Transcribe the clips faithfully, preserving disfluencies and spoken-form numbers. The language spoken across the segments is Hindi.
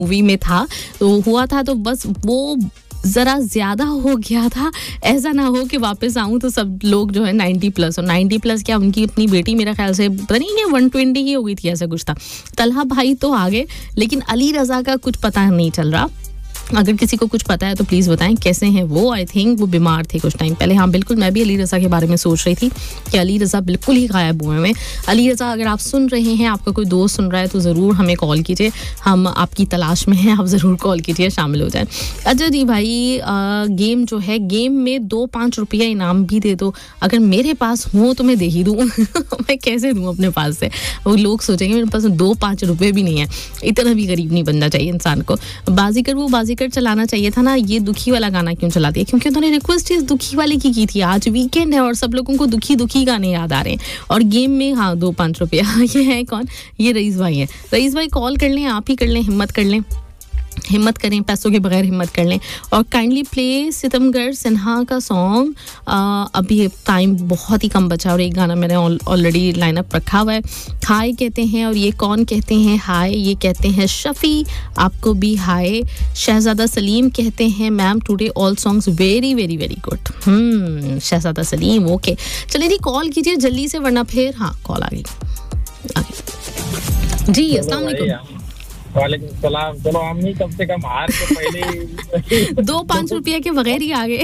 मूवी में था तो हुआ था, तो बस वो ज़रा ज़्यादा हो गया था। ऐसा ना हो कि वापस आऊँ तो सब लोग जो है नाइन्टी प्लस, और नाइन्टी प्लस क्या, उनकी अपनी बेटी मेरा ख्याल से पता नहीं कि वन ट्वेंटी की हो गई थी, ऐसा कुछ था। तलहा भाई तो आ गए, लेकिन अली रज़ा का कुछ पता नहीं चल रहा। अगर किसी को कुछ पता है तो प्लीज़ बताएं कैसे हैं वो। आई थिंक वो बीमार थे कुछ टाइम पहले। हाँ बिल्कुल, मैं भी अली रज़ा के बारे में सोच रही थी कि अली रज़ा बिल्कुल ही गायब हुए हैं। अली रज़ा अगर आप सुन रहे हैं, आपका कोई दोस्त सुन रहा है, तो ज़रूर हमें कॉल कीजिए, हम आपकी तलाश में हैं, आप ज़रूर कॉल कीजिए, शामिल हो जाएं। अच्छा जी भाई, आ, गेम जो है, गेम में दो पाँच रुपया इनाम भी दे दो। अगर मेरे पास हो तो मैं दे ही दूँ मैं कैसे दूँ अपने पास से? वो लोग सोचेंगे मेरे पास दो पाँच रुपये भी नहीं है। इतना भी गरीब नहीं बनना चाहिए इंसान को। बाजीगर वो बाजीगर चलाना चाहिए था ना, ये दुखी वाला गाना क्यों चला दिया? क्योंकि उन्होंने रिक्वेस्ट इस दुखी वाले की की थी। आज वीकेंड है और सब लोगों को दुखी दुखी गाने याद आ रहे हैं, और गेम में हाँ दो पाँच रुपया ये है कौन? ये रईस भाई है। रईस भाई कॉल कर लें, आप ही कर लें, हिम्मत कर लें, हिम्मत करें, पैसों के बगैर हिम्मत कर लें। और काइंडली प्ले सितमगर सिन्हा का सॉन्ग। अभी टाइम बहुत ही कम बचा और एक गाना मैंने ऑलरेडी लाइनअप रखा हुआ है। हाय कहते हैं, और ये कौन कहते हैं हाय? ये कहते हैं शफ़ी, आपको भी हाय। शहजादा सलीम कहते हैं ma'am today all songs very very very good. हम्म शहजादा सलीम, ओके चलिए जी, कॉल कीजिए जल्दी से, वरना फिर हाँ कॉल आ गई आ गई जी। अस्सलाम वालेकुम। वालेकुम सलाम। चलो हम ही कम से कम हार के पहले दो पाँच रुपये के बगैर ही आ गए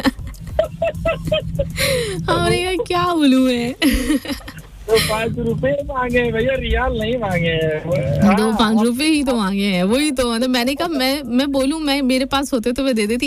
हमने कहा क्या बोलूं है दो पाँच रुपए मांगे भैया, रियाल नहीं मांगे। दो पाँच रुपए ही तो मांगे हैं, वही तो। मैंने कहा मैं मैं बोलूं, मैं मेरे पास होते तो मैं दे देती।